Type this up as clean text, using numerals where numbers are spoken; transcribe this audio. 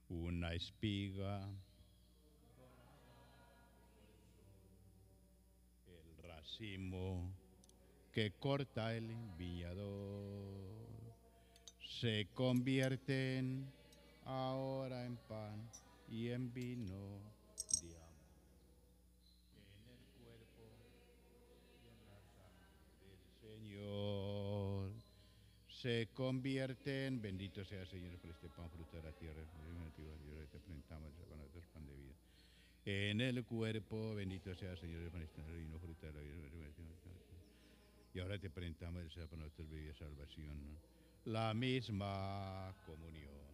una espiga, el racimo que corta el viñador, se convierten ahora en pan y en vino de amor, en el cuerpo y en la sangre del Señor. Se convierten, bendito sea Señor por este pan, fruto de la tierra, y te presentamos con nosotros pan de vida. En el cuerpo, bendito sea Señor por este vino, fruto de la vida. Y ahora te presentamos el sea para nosotros bebida salvación, ¿no? La misma comunión.